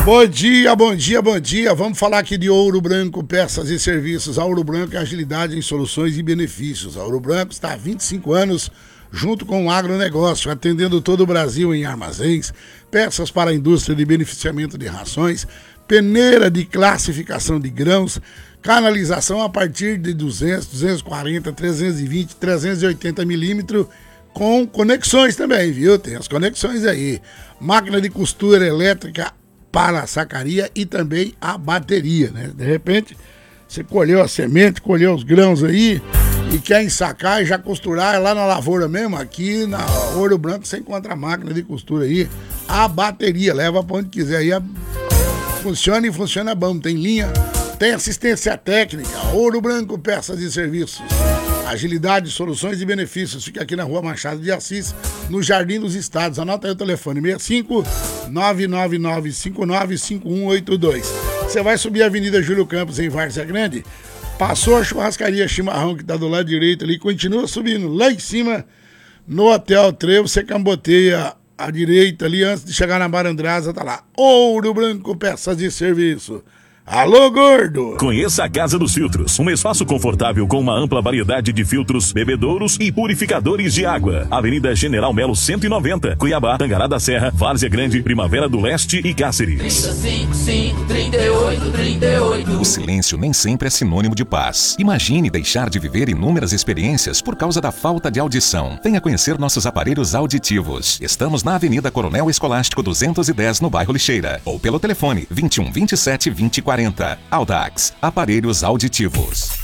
Bom dia, bom dia, bom dia. Vamos falar aqui de Ouro Branco, peças e serviços. A Ouro Branco é agilidade em soluções e benefícios. A Ouro Branco está há 25 anos junto com o agronegócio, atendendo todo o Brasil em armazéns, peças para a indústria de beneficiamento de rações, peneira de classificação de grãos, canalização a partir de 200, 240, 320, 380 milímetros, com conexões também, viu? Tem as conexões aí. Máquina de costura elétrica para a sacaria e também a bateria, né? De repente, você colheu a semente, colheu os grãos aí e quer ensacar e já costurar lá na lavoura mesmo. Aqui na Ouro Branco você encontra a máquina de costura aí, a bateria, leva para onde quiser aí. Funciona e funciona bom, tem linha, tem assistência técnica. Ouro Branco, peças e serviços. Agilidade, soluções e benefícios. Fica aqui na Rua Machado de Assis, no Jardim dos Estados. Anota aí o telefone, 65 999 59 5182. Você vai subir a Avenida Júlio Campos, em Várzea Grande. Passou a churrascaria Chimarrão, que tá do lado direito ali. Continua subindo lá em cima, no Hotel Trevo. Você camboteia à direita ali, antes de chegar na Marandrasa, tá lá. Ouro Branco, peças e serviço. Alô, gordo! Conheça a Casa dos Filtros, um espaço confortável com uma ampla variedade de filtros, bebedouros e purificadores de água. Avenida General Melo 190, Cuiabá, Tangará da Serra, Várzea Grande, Primavera do Leste e Cáceres. 38. O silêncio nem sempre é sinônimo de paz. Imagine deixar de viver inúmeras experiências por causa da falta de audição. Venha conhecer nossos aparelhos auditivos. Estamos na Avenida Coronel Escolástico 210, no bairro Lixeira. Ou pelo telefone 21 27 20 40. Audax, aparelhos auditivos.